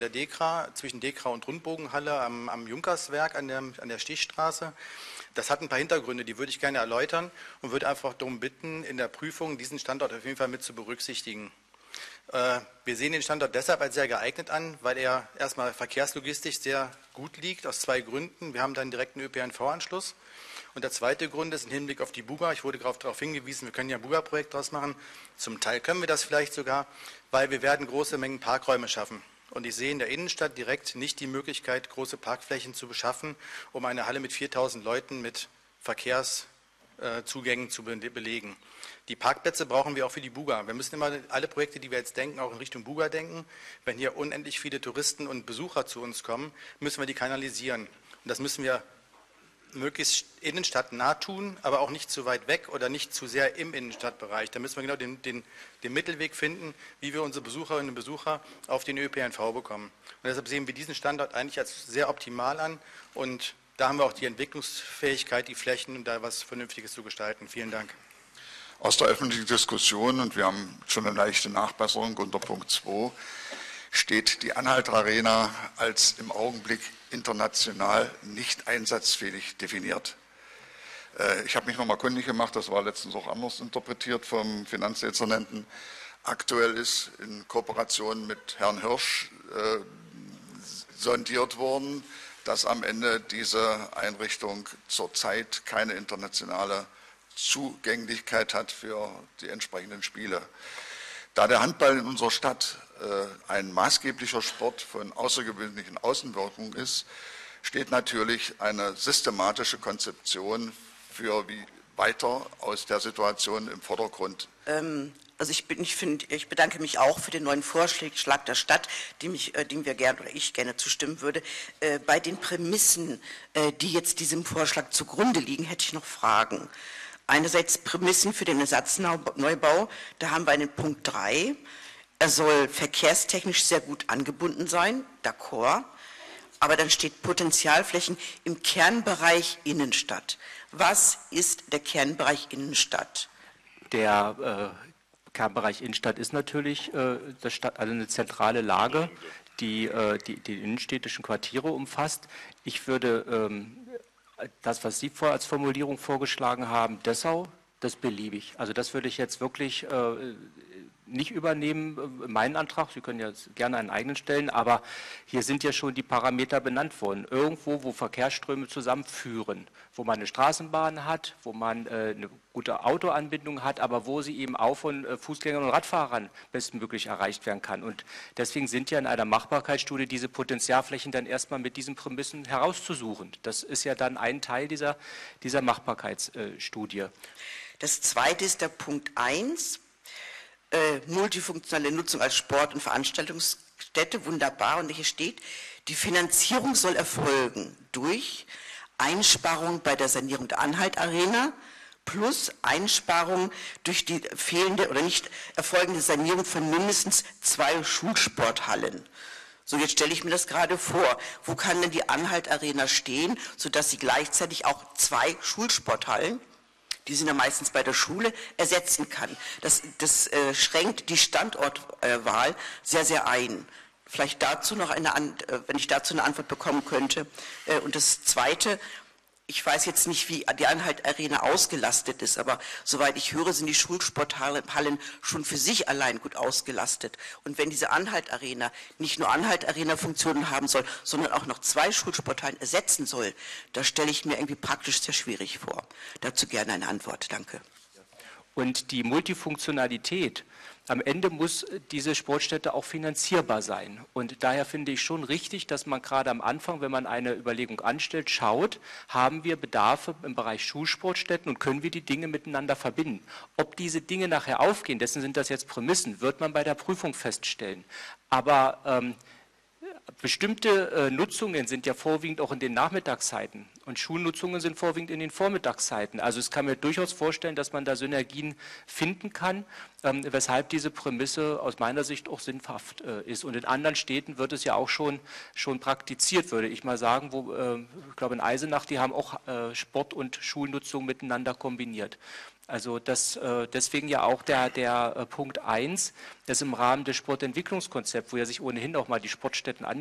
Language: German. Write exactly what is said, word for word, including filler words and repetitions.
der Dekra, zwischen Dekra und Rundbogenhalle am, am Junkerswerk an der, an der Stichstraße. Das hat ein paar Hintergründe, die würde ich gerne erläutern und würde einfach darum bitten, in der Prüfung diesen Standort auf jeden Fall mit zu berücksichtigen. Äh, wir sehen den Standort deshalb als sehr geeignet an, weil er erstmal verkehrslogistisch sehr gut liegt, aus zwei Gründen. Wir haben da einen direkten Ö P N V-Anschluss. Und der zweite Grund ist im Hinblick auf die Buga. Ich wurde darauf hingewiesen, wir können ja ein Buga-Projekt daraus machen. Zum Teil können wir das vielleicht sogar, weil wir werden große Mengen Parkräume schaffen. Und ich sehe in der Innenstadt direkt nicht die Möglichkeit, große Parkflächen zu beschaffen, um eine Halle mit viertausend Leuten mit Verkehrszugängen zu belegen. Die Parkplätze brauchen wir auch für die Buga. Wir müssen immer alle Projekte, die wir jetzt denken, auch in Richtung Buga denken. Wenn hier unendlich viele Touristen und Besucher zu uns kommen, müssen wir die kanalisieren. Und das müssen wir möglichst innenstadtnah tun, aber auch nicht zu weit weg oder nicht zu sehr im Innenstadtbereich. Da müssen wir genau den, den, den Mittelweg finden, wie wir unsere Besucherinnen und Besucher auf den Ö P N V bekommen. Und deshalb sehen wir diesen Standort eigentlich als sehr optimal an und da haben wir auch die Entwicklungsfähigkeit, die Flächen, um da was Vernünftiges zu gestalten. Vielen Dank. Aus der öffentlichen Diskussion, und wir haben schon eine leichte Nachbesserung unter Punkt zwei, steht die Anhalter Arena als im Augenblick international nicht einsatzfähig definiert. Ich habe mich nochmal kundig gemacht, das war letztens auch anders interpretiert vom Finanzdezernenten. Aktuell ist in Kooperation mit Herrn Hirsch äh, sondiert worden, dass am Ende diese Einrichtung zurzeit keine internationale Zugänglichkeit hat für die entsprechenden Spiele. Da der Handball in unserer Stadt äh, ein maßgeblicher Sport von außergewöhnlichen Außenwirkungen ist, steht natürlich eine systematische Konzeption für wie weiter aus der Situation im Vordergrund. Ähm, also ich, bin, ich, find, ich bedanke mich auch für den neuen Vorschlag der Stadt, dem, ich, äh, dem wir gerne oder ich gerne zustimmen würde. Äh, bei den Prämissen, äh, die jetzt diesem Vorschlag zugrunde liegen, hätte ich noch Fragen. Einerseits Prämissen für den Ersatzneubau, da haben wir einen Punkt drei, er soll verkehrstechnisch sehr gut angebunden sein, d'accord, aber dann steht Potenzialflächen im Kernbereich Innenstadt. Was ist der Kernbereich Innenstadt? Der äh, Kernbereich Innenstadt ist natürlich äh, das Stadt, also eine zentrale Lage, die, äh, die die innenstädtischen Quartiere umfasst. Ich würde ähm, das, was Sie vor als Formulierung vorgeschlagen haben, Dessau, das beliebig. Also das würde ich jetzt wirklich äh, nicht übernehmen, meinen Antrag. Sie können ja gerne einen eigenen stellen, aber hier sind ja schon die Parameter benannt worden. Irgendwo, wo Verkehrsströme zusammenführen, wo man eine Straßenbahn hat, wo man äh, eine gute Autoanbindung hat, aber wo sie eben auch von äh, Fußgängern und Radfahrern bestmöglich erreicht werden kann. Und deswegen sind ja in einer Machbarkeitsstudie diese Potenzialflächen dann erstmal mit diesen Prämissen herauszusuchen. Das ist ja dann ein Teil dieser, dieser Machbarkeitsstudie. Das zweite ist der Punkt eins. Äh, multifunktionale Nutzung als Sport- und Veranstaltungsstätte, wunderbar. Und hier steht, die Finanzierung soll erfolgen durch Einsparung bei der Sanierung der Anhalt-Arena plus Einsparung durch die fehlende oder nicht erfolgende Sanierung von mindestens zwei Schulsporthallen. So, jetzt stelle ich mir das gerade vor. Wo kann denn die Anhalt-Arena stehen, sodass sie gleichzeitig auch zwei Schulsporthallen, die sind ja meistens bei der Schule, ersetzen kann. Das, das äh, schränkt die Standortwahl äh, sehr, sehr ein. Vielleicht dazu noch eine, äh, wenn ich dazu eine Antwort bekommen könnte. Äh, und das Zweite, ich weiß jetzt nicht, wie die Anhalt-Arena ausgelastet ist, aber soweit ich höre, sind die Schulsporthallen schon für sich allein gut ausgelastet. Und wenn diese Anhalt-Arena nicht nur Anhalt-Arena-Funktionen haben soll, sondern auch noch zwei Schulsporthallen ersetzen soll, das stelle ich mir irgendwie praktisch sehr schwierig vor. Dazu gerne eine Antwort. Danke. Und die Multifunktionalität, am Ende muss diese Sportstätte auch finanzierbar sein. Und daher finde ich schon richtig, dass man gerade am Anfang, wenn man eine Überlegung anstellt, schaut, haben wir Bedarfe im Bereich Schulsportstätten und können wir die Dinge miteinander verbinden. Ob diese Dinge nachher aufgehen, dessen sind das jetzt Prämissen, wird man bei der Prüfung feststellen. Aber ähm, bestimmte äh, Nutzungen sind ja vorwiegend auch in den Nachmittagszeiten und Schulnutzungen sind vorwiegend in den Vormittagszeiten. Also es kann mir durchaus vorstellen, dass man da Synergien finden kann ähm, weshalb diese Prämisse aus meiner Sicht auch sinnhaft äh, ist. Und in anderen Städten wird es ja auch schon, schon praktiziert, würde ich mal sagen. Wo, äh, ich glaube, in Eisenach, die haben auch äh, Sport- und Schulnutzung miteinander kombiniert. Also das, äh, deswegen ja auch der, der äh, Punkt eins, das im Rahmen des Sportentwicklungskonzepts, wo ja sich ohnehin auch mal die Sportstätten an